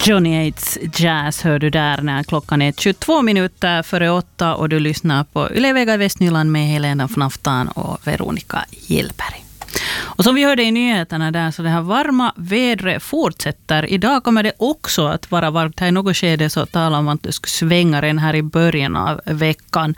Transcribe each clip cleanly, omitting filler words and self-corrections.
Johnny Hates Jazz hör du där när klockan är 22 minuter före 8 och du lyssnar på Yle Vega i Västnyland med Helena von Aftan och Veronica Gillberg. Och som vi hörde i nyheterna där, så det här varma vädret fortsätter. Idag kommer det också att vara varmt. Här i något skede så talar man att det ska svänga den här i början av veckan.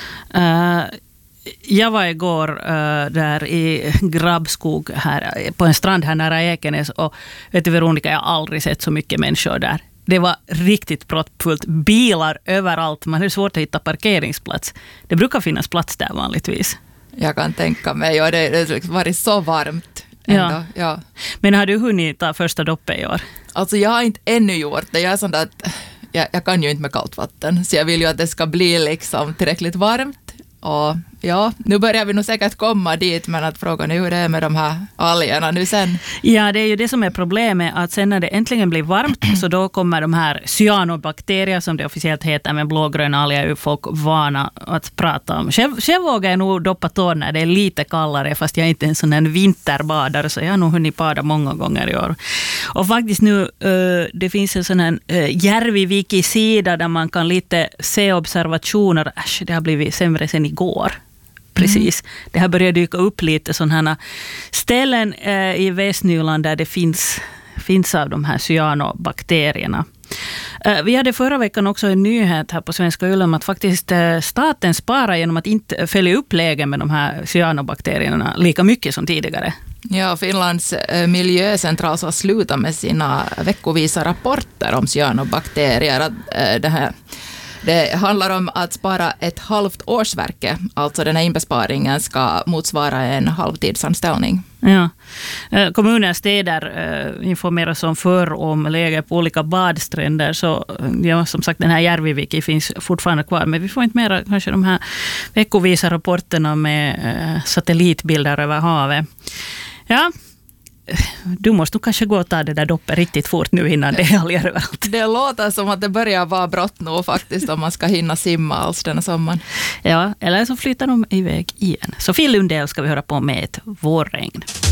Jag var igår där i Grabbskog här, på en strand här nära Ekenäs, och vet du Veronica, jag har aldrig sett så mycket människor där. Det var riktigt proppfullt, bilar överallt, man hade svårt att hitta parkeringsplats. Det brukar finnas plats där vanligtvis. Jag kan tänka mig, och det har varit så varmt ändå. Ja. Men har du hunnit ta första doppet i år? Alltså jag har inte ännu gjort det. Jag är sån att jag kan ju inte med kallt vatten, så jag vill ju att det ska bli liksom tillräckligt varmt. Och ja, nu börjar vi nog säkert komma dit, men att frågan är hur det är med de här algerna nu sen. Ja, det är ju det som är problemet, att sen när det äntligen blir varmt så då kommer de här cyanobakterier som det officiellt heter, med blågröna alger, är folk vana att prata om. Själv vågar jag nog doppa tår när det är lite kallare, fast jag är inte en sån här vinterbadare, så jag har nog hunnit bada många gånger i år. Och faktiskt nu, det finns en sån här Järviviki-sida där man kan lite se observationer. Det har blivit sämre sen igår. Precis. Det har börjat dyka upp lite sådana ställen i Västnyland där det finns av de här cyanobakterierna. Vi hade förra veckan också en nyhet här på Svenska Yle om att faktiskt staten sparar genom att inte följa upp lägen med de här cyanobakterierna lika mycket som tidigare. Ja, Finlands miljöcentral har slutat med sina veckovisa rapporter om cyanobakterier. Det handlar om att spara ett halvt årsverke. Alltså den här inbesparingen ska motsvara en halvtidsanställning. Ja. Kommuner och städer informeras om läget på olika badstränder. Så ja, som sagt, den här Järviviki finns fortfarande kvar. Men vi får inte mera kanske de här veckovisa rapporterna med satellitbilder över havet. Ja. Du måste nog kanske gå och ta det där doppet riktigt fort nu innan det är alger överallt. Det låter som att det börjar vara brått nu faktiskt om man ska hinna simma alls den sommaren. Ja, eller så flyttar de iväg igen. Sofie Lundell ska vi höra på med ett vårregn.